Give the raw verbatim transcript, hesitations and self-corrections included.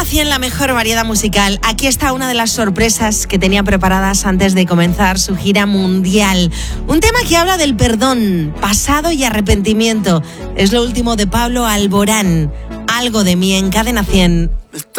cien, la mejor variedad musical. Aquí está una de las sorpresas que tenía preparadas antes de comenzar su gira mundial. Un tema que habla del perdón, pasado y arrepentimiento. Es lo último de Pablo Alborán. Algo de mí en Cadena cien.